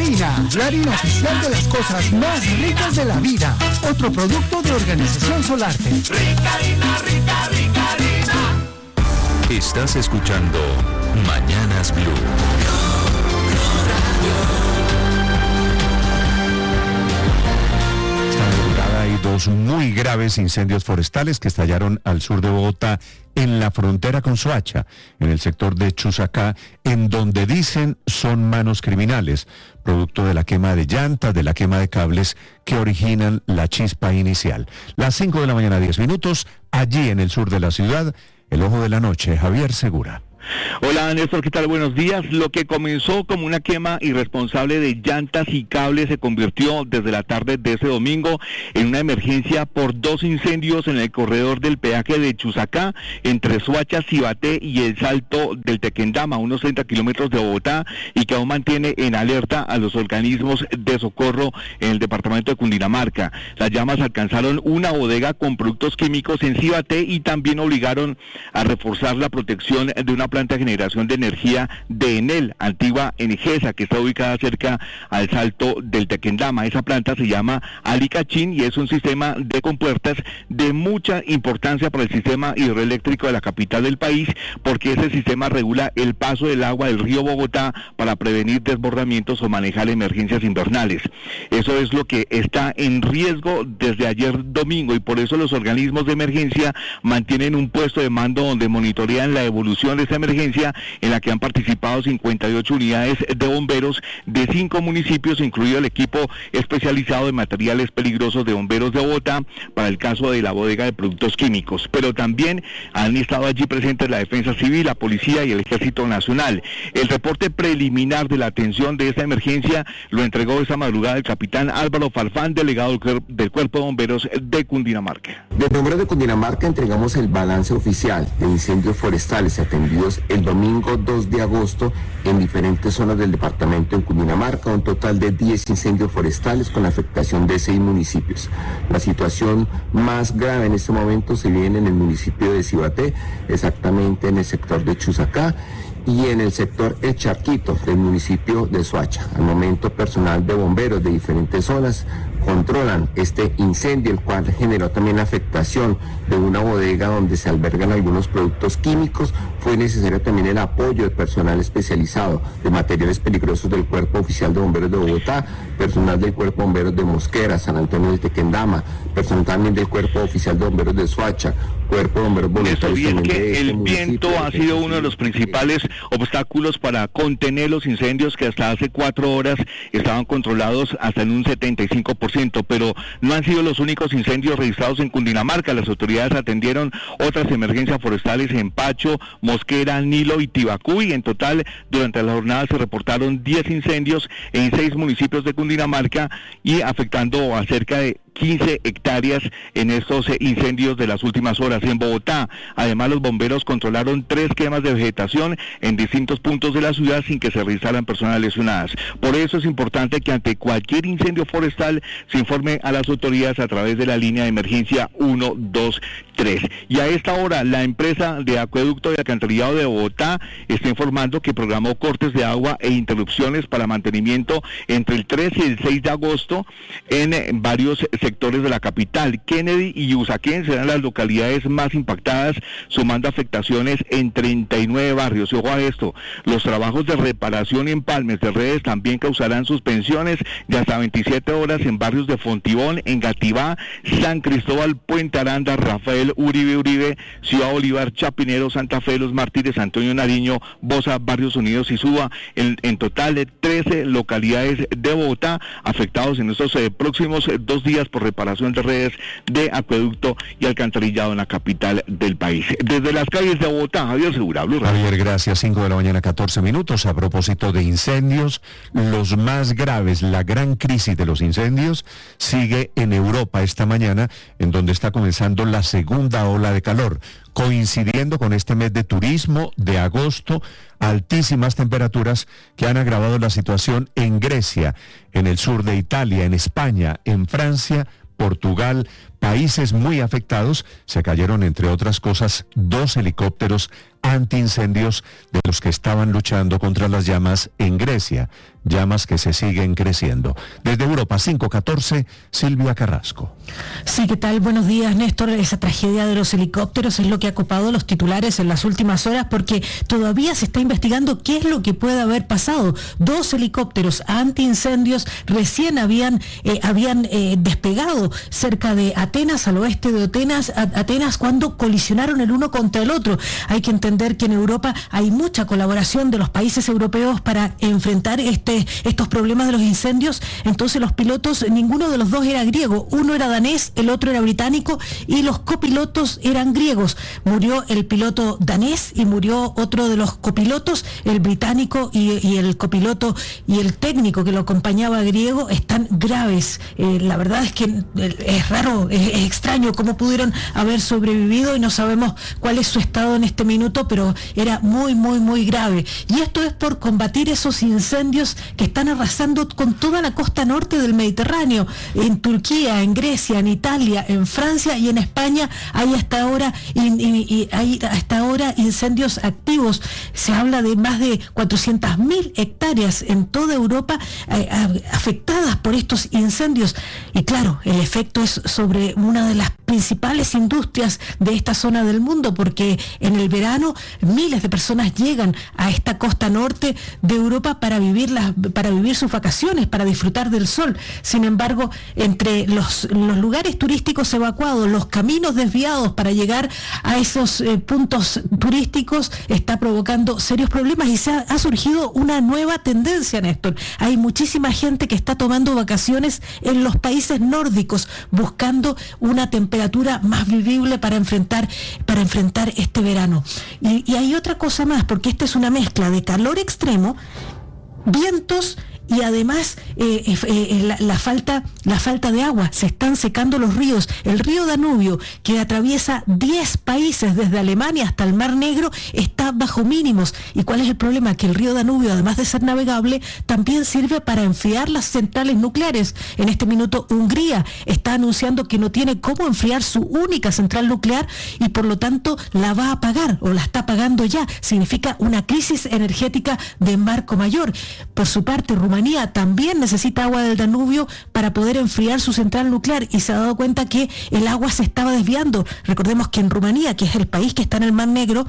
Harina, la harina oficial de las cosas más ricas de la vida. Otro producto de Organización Solarte. Rica harina, rica, rica harina. Estás escuchando Mañanas Blue. Hay dos muy graves incendios forestales que estallaron al sur de Bogotá, en la frontera con Soacha, en el sector de Chusacá, en donde dicen son manos criminales, producto de la quema de llantas, de la quema de cables que originan la chispa inicial. Las 5 de la mañana, 10 minutos, allí en el sur de la ciudad, el ojo de la noche, Javier Segura. Hola Néstor, ¿qué tal? Buenos días. Lo que comenzó como una quema irresponsable de llantas y cables se convirtió desde la tarde de ese domingo en una emergencia por dos incendios en el corredor del peaje de Chusacá, entre Soacha, Cibaté y el Salto del Tequendama, a unos 30 kilómetros de Bogotá, y que aún mantiene en alerta a los organismos de socorro en el departamento de Cundinamarca. Las llamas alcanzaron una bodega con productos químicos en Cibaté y también obligaron a reforzar la protección de una planta de generación de energía de Enel, antigua Engesa, que está ubicada cerca al Salto del Tequendama. Esa planta se llama Alicachín y es un sistema de compuertas de mucha importancia para el sistema hidroeléctrico de la capital del país, porque ese sistema regula el paso del agua del río Bogotá para prevenir desbordamientos o manejar emergencias invernales. Eso es lo que está en riesgo desde ayer domingo, y por eso los organismos de emergencia mantienen un puesto de mando donde monitorean la evolución de esta emergencia, en la que han participado 58 unidades de bomberos de 5 municipios, incluido el equipo especializado de materiales peligrosos de bomberos de Bogotá para el caso de la bodega de productos químicos. Pero también han estado allí presentes la Defensa Civil, la Policía y el Ejército Nacional. El reporte preliminar de la atención de esta emergencia lo entregó esta madrugada el capitán Álvaro Farfán, delegado del Cuerpo de Bomberos de Cundinamarca. Desde Bomberos de Cundinamarca entregamos el balance oficial de incendios forestales atendidos el domingo 2 de agosto en diferentes zonas del departamento en Cundinamarca, un total de 10 incendios forestales con afectación de 6 municipios. La situación más grave en este momento se viene en el municipio de Cibaté, exactamente en el sector de Chusacá, y en el sector El Charquito del municipio de Soacha. Al momento, personal de bomberos de diferentes zonas controlan este incendio, el cual generó también afectación de una bodega donde se albergan algunos productos químicos. Fue necesario también el apoyo de personal especializado de materiales peligrosos del Cuerpo Oficial de Bomberos de Bogotá, personal del Cuerpo de Bomberos de Mosquera, San Antonio del Tequendama, personal también del Cuerpo Oficial de Bomberos de Soacha, Cuerpo de Bomberos Voluntarios. Eso, y es que el viento ha sido uno de los principales obstáculos para contener los incendios, que hasta hace 4 horas estaban controlados hasta en un 75%, pero no han sido los únicos incendios registrados en Cundinamarca. Las autoridades atendieron otras emergencias forestales en Pacho, Mosquera, Nilo y Tibacú, y en total durante la jornada se reportaron 10 incendios en 6 municipios de Cundinamarca y afectando a cerca de 15 hectáreas en estos incendios de las últimas horas. En Bogotá, además, los bomberos controlaron 3 quemas de vegetación en distintos puntos de la ciudad sin que se registraran personas lesionadas. Por eso es importante que ante cualquier incendio forestal se informe a las autoridades a través de la línea de emergencia 123. Y a esta hora, la empresa de acueducto y alcantarillado de Bogotá está informando que programó cortes de agua e interrupciones para mantenimiento entre el 3 y el 6 de agosto en varios sectores de la capital. Kennedy y Usaquén serán las localidades más impactadas, sumando afectaciones en 39 barrios. Y ojo a esto, los trabajos de reparación y empalmes de redes también causarán suspensiones de hasta 27 horas en barrios de Fontibón, Engativá, San Cristóbal, Puente Aranda, Rafael Uribe, Ciudad Bolívar, Chapinero, Santa Fe, Los Mártires, Antonio Nariño, Bosa, Barrios Unidos y Suba. En total de 13 localidades de Bogotá afectados en estos próximos 2 días por reparación de redes de acueducto y alcantarillado en la capital del país. Desde las calles de Bogotá, Javier Segura, Blue Radio. Javier, gracias. 5 de la mañana, 14 minutos. A propósito de incendios, los más graves, la gran crisis de los incendios sigue en Europa esta mañana, en donde está comenzando la segunda ola de calor, coincidiendo con este mes de turismo de agosto, altísimas temperaturas que han agravado la situación en Grecia, en el sur de Italia, en España, en Francia, Portugal, países muy afectados. Se cayeron, entre otras cosas, 2 helicópteros antiincendios de los que estaban luchando contra las llamas en Grecia, llamas que se siguen creciendo. Desde Europa 514, Silvia Carrasco. Sí, ¿qué tal? Buenos días, Néstor. Esa tragedia de los helicópteros es lo que ha copado los titulares en las últimas horas, porque todavía se está investigando qué es lo que puede haber pasado. 2 helicópteros antiincendios recién habían despegado cerca de Atenas, al oeste de Atenas, cuando colisionaron el uno contra el otro. Hay que entender que en Europa hay mucha colaboración de los países europeos para enfrentar estos problemas de los incendios. Entonces los pilotos, ninguno de los 2 era griego, uno era danés, el otro era británico, y los copilotos eran griegos. Murió el piloto danés y murió otro de los copilotos, el británico, y el copiloto y el técnico que lo acompañaba griego están graves. La verdad es que es raro, es extraño cómo pudieron haber sobrevivido, y no sabemos cuál es su estado en este minuto, pero era muy, muy, muy grave. Y esto es por combatir esos incendios que están arrasando con toda la costa norte del Mediterráneo. En Turquía, en Grecia, en Italia, en Francia y en España hay hasta ahora incendios activos. Se habla de más de 400.000 hectáreas en toda Europa afectadas por estos incendios. Y claro, el efecto es sobre una de las principales industrias de esta zona del mundo, porque en el verano miles de personas llegan a esta costa norte de Europa para vivir sus vacaciones, para disfrutar del sol. Sin embargo, entre los lugares turísticos evacuados, los caminos desviados para llegar a esos puntos turísticos, está provocando serios problemas, y ha surgido una nueva tendencia, Néstor. Hay muchísima gente que está tomando vacaciones en los países nórdicos, buscando una temperatura más vivible para enfrentar este verano. Y hay otra cosa más, porque esta es una mezcla de calor extremo, vientos y además la falta de agua. Se están secando los ríos. El río Danubio, que atraviesa 10 países desde Alemania hasta el Mar Negro, está bajo mínimos. ¿Y cuál es el problema? Que el río Danubio, además de ser navegable, también sirve para enfriar las centrales nucleares. En este minuto Hungría está anunciando que no tiene cómo enfriar su única central nuclear, y por lo tanto la va a apagar, o la está apagando ya. Significa una crisis energética de marco mayor. Por su parte, Rumanía también necesita agua del Danubio para poder enfriar su central nuclear, y se ha dado cuenta que el agua se estaba desviando. Recordemos que en Rumanía, que es el país que está en el Mar Negro,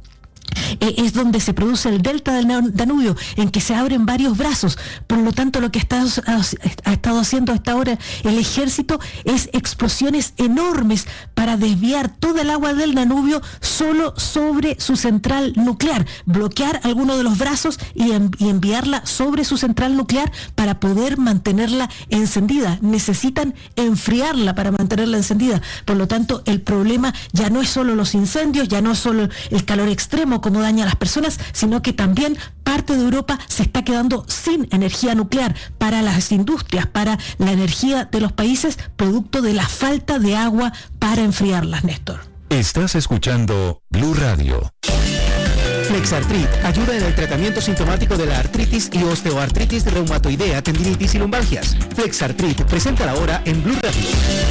es donde se produce el delta del Danubio, en que se abren varios brazos. Por lo tanto, lo que ha estado haciendo hasta ahora el ejército es explosiones enormes para desviar toda el agua del Danubio solo sobre su central nuclear, bloquear alguno de los brazos y enviarla sobre su central nuclear para poder mantenerla encendida. Necesitan enfriarla para mantenerla encendida. Por lo tanto, el problema ya no es solo los incendios, ya no es solo el calor extremo, cómo daña a las personas, sino que también parte de Europa se está quedando sin energía nuclear para las industrias, para la energía de los países, producto de la falta de agua para enfriarlas, Néstor. Estás escuchando Blue Radio. Flexartrit ayuda en el tratamiento sintomático de la artritis y osteoartritis reumatoidea, tendinitis y lumbalgias. Flexartrit, presenta la hora en Blue Radio.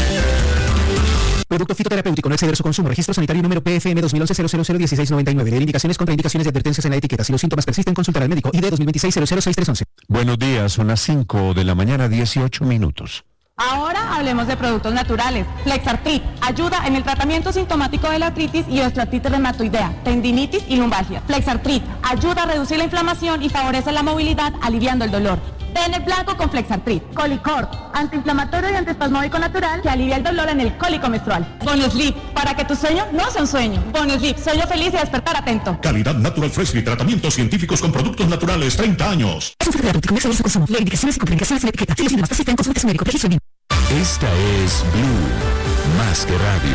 Producto fitoterapéutico, no exceder su consumo. Registro sanitario número PFM 2011-001699. Leer indicaciones, contraindicaciones y advertencias en la etiqueta. Si los síntomas persisten, consultar al médico. ID 2026-006311. Buenos días, son las 5 de la mañana, 18 minutos. Ahora hablemos de productos naturales. Flexartrit ayuda en el tratamiento sintomático de la artritis y osteoartritis reumatoidea, tendinitis y lumbalgia. Flexartrit ayuda a reducir la inflamación y favorece la movilidad, aliviando el dolor. Ten el blanco con Flexartrit. Colicorp, antiinflamatorio y antiespasmódico natural que alivia el dolor en el cólico menstrual. Bonesleep, para que tu sueño no sea un sueño. Bonesleep, sueño feliz y despertar atento. Calidad Natural Fresh y tratamientos científicos con productos naturales, 30 años. Esta es Blue, más que radio.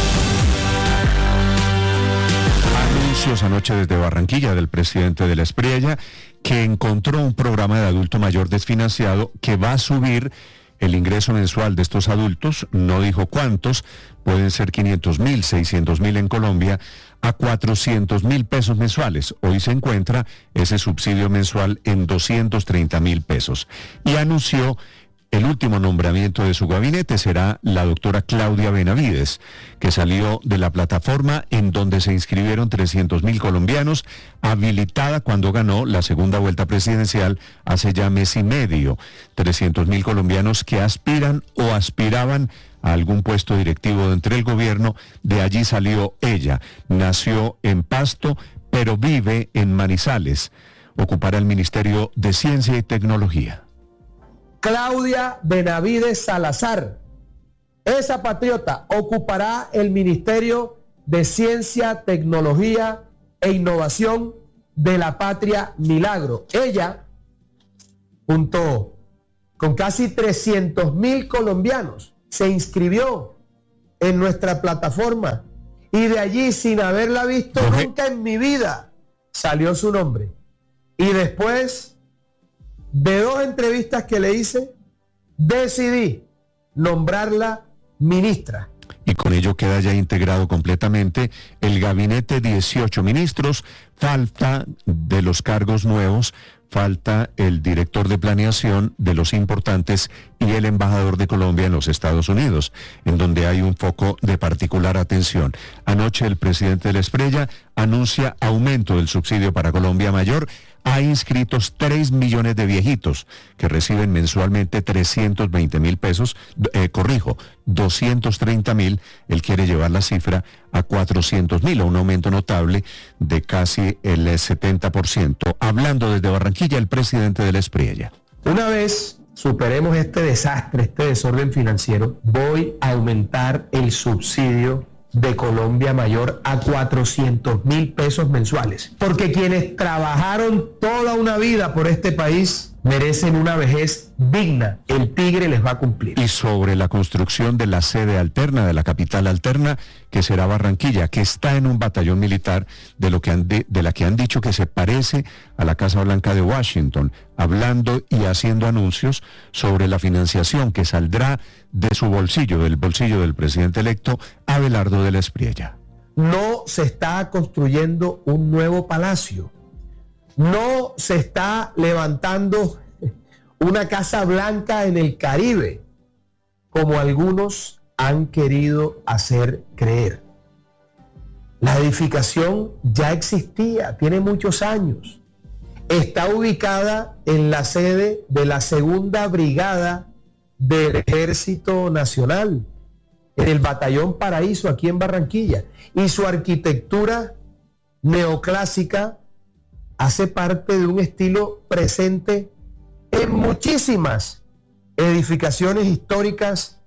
Anuncios anoche desde Barranquilla del presidente de la Espriella, que encontró un programa de adulto mayor desfinanciado que va a subir el ingreso mensual de estos adultos. No dijo cuántos, pueden ser 500.000, 600.000 en Colombia, a 400.000 pesos mensuales. Hoy se encuentra ese subsidio mensual en 230.000 pesos. Y anunció El último nombramiento de su gabinete será la doctora Claudia Benavides, que salió de la plataforma en donde se inscribieron 300.000 colombianos, habilitada cuando ganó la segunda vuelta presidencial hace ya mes y medio. 300.000 colombianos que aspiran o aspiraban a algún puesto directivo dentro del gobierno. De allí salió ella. Nació en Pasto, pero vive en Manizales. Ocupará el Ministerio de Ciencia y Tecnología. Claudia Benavides Salazar, esa patriota, ocupará el Ministerio de Ciencia, Tecnología e Innovación de la Patria Milagro. Ella, junto con casi 300.000 colombianos, se inscribió en nuestra plataforma y de allí, sin haberla visto nunca en mi vida, salió su nombre. Y después de 2 entrevistas que le hice, decidí nombrarla ministra. Y con ello queda ya integrado completamente el gabinete, 18 ministros. Falta de los cargos nuevos, falta el director de planeación de los importantes y el embajador de Colombia en los Estados Unidos, en donde hay un foco de particular atención. Anoche el presidente de la Esprella anuncia aumento del subsidio para Colombia Mayor. Hay inscritos 3 millones de viejitos que reciben mensualmente 320.000 pesos, 230.000, él quiere llevar la cifra a 400.000, a un aumento notable de casi el 70%. Hablando desde Barranquilla, el presidente de la Espriella. Una vez superemos este desastre, este desorden financiero, voy a aumentar el subsidio de Colombia Mayor a 400.000 pesos mensuales, porque quienes trabajaron toda una vida por este país merecen una vejez digna. El Tigre les va a cumplir. Y sobre la construcción de la sede alterna, de la capital alterna, que será Barranquilla, que está en un batallón militar de la que han dicho que se parece a la Casa Blanca de Washington, hablando y haciendo anuncios sobre la financiación que saldrá de su bolsillo, del bolsillo del presidente electo, Abelardo de la Espriella. No se está construyendo un nuevo palacio. No se está levantando una Casa Blanca en el Caribe, como algunos han querido hacer creer. La edificación ya existía, tiene muchos años. Está ubicada en la sede de la Segunda Brigada del Ejército Nacional, en el Batallón Paraíso, aquí en Barranquilla. Y su arquitectura neoclásica hace parte de un estilo presente en muchísimas edificaciones históricas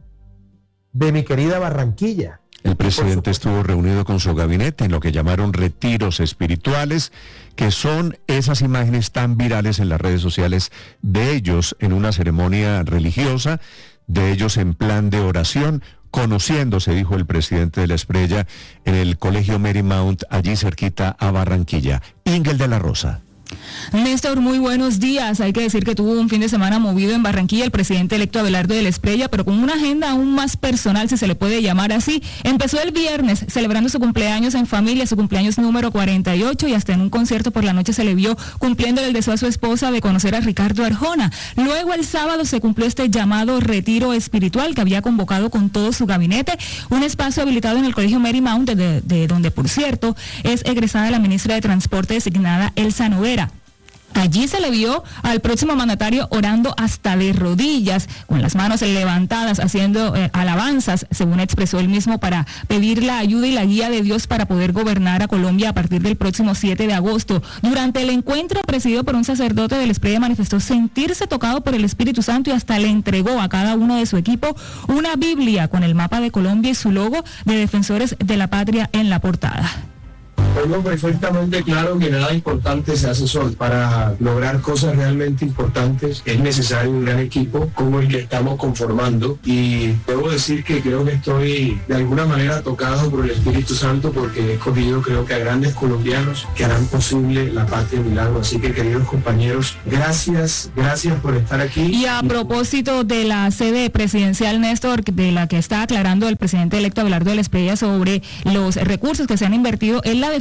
de mi querida Barranquilla. El presidente estuvo reunido con su gabinete en lo que llamaron retiros espirituales, que son esas imágenes tan virales en las redes sociales de ellos en una ceremonia religiosa, de ellos en plan de oración, conociéndose, dijo el presidente de la Esprella, en el Colegio Marymount, allí cerquita a Barranquilla. Ingel de la Rosa. Néstor, muy buenos días. Hay que decir que tuvo un fin de semana movido en Barranquilla el presidente electo Abelardo de la Esprella, pero con una agenda aún más personal, si se le puede llamar así. Empezó el viernes celebrando su cumpleaños en familia, su cumpleaños número 48, y hasta en un concierto por la noche se le vio cumpliendo el deseo a su esposa de conocer a Ricardo Arjona. Luego el sábado se cumplió este llamado retiro espiritual que había convocado con todo su gabinete, un espacio habilitado en el Colegio Marymount, de donde, por cierto, es egresada la ministra de Transporte designada Elsa Noguera. Allí se le vio al próximo mandatario orando hasta de rodillas, con las manos levantadas, haciendo alabanzas, según expresó él mismo, para pedir la ayuda y la guía de Dios para poder gobernar a Colombia a partir del próximo 7 de agosto. Durante el encuentro presidido por un sacerdote de la Esprella, manifestó sentirse tocado por el Espíritu Santo y hasta le entregó a cada uno de su equipo una Biblia con el mapa de Colombia y su logo de Defensores de la Patria en la portada. Tengo perfectamente claro que nada importante se hace solo. Para lograr cosas realmente importantes es necesario un gran equipo como el que estamos conformando, y debo decir que creo que estoy de alguna manera tocado por el Espíritu Santo, porque he escogido, creo que, a grandes colombianos que harán posible la Patria Milagro. Así que, queridos compañeros, gracias por estar aquí. Y a propósito de la sede presidencial, Néstor, de la que está aclarando el presidente electo Abelardo de la Esprella sobre los recursos que se han invertido en la defensa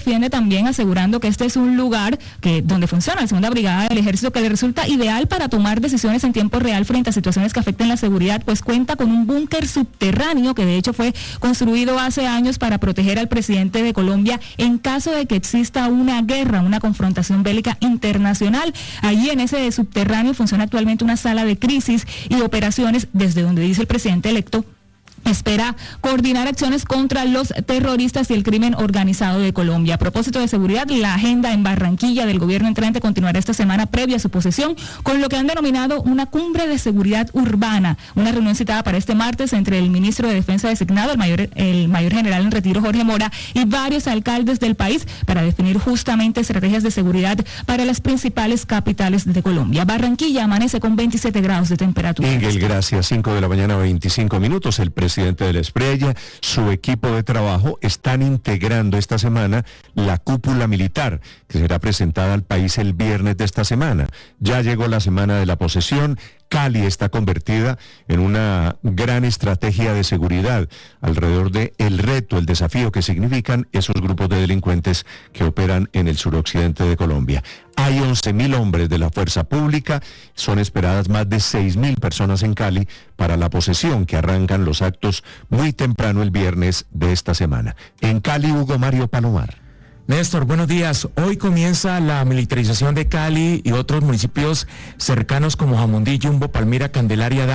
defiende también asegurando que este es un lugar donde funciona la segunda brigada del ejército, que le resulta ideal para tomar decisiones en tiempo real frente a situaciones que afecten la seguridad, pues cuenta con un búnker subterráneo que de hecho fue construido hace años para proteger al presidente de Colombia en caso de que exista una guerra, una confrontación bélica internacional. Allí en ese subterráneo funciona actualmente una sala de crisis y operaciones, desde donde dice el presidente electo espera coordinar acciones contra los terroristas y el crimen organizado de Colombia. A propósito de seguridad, la agenda en Barranquilla del gobierno entrante continuará esta semana previa a su posesión con lo que han denominado una cumbre de seguridad urbana, una reunión citada para este martes entre el ministro de Defensa designado, el mayor general en retiro Jorge Mora, y varios alcaldes del país para definir justamente estrategias de seguridad para las principales capitales de Colombia. Barranquilla amanece con 27 grados de temperatura. Ingel, gracias. 5 de la mañana, 25 minutos. El presidente de la Espriella, su equipo de trabajo están integrando esta semana la cúpula militar que será presentada al país el viernes de esta semana. Ya llegó la semana de la posesión. Cali está convertida en una gran estrategia de seguridad alrededor de el reto, el desafío que significan esos grupos de delincuentes que operan en el suroccidente de Colombia. Hay 11.000 hombres de la fuerza pública, son esperadas más de 6.000 personas en Cali para la posesión, que arrancan los actos muy temprano el viernes de esta semana. En Cali, Hugo Mario Palomar. Néstor, buenos días. Hoy comienza la militarización de Cali y otros municipios cercanos como Jamundí, Yumbo, Palmira, Candelaria,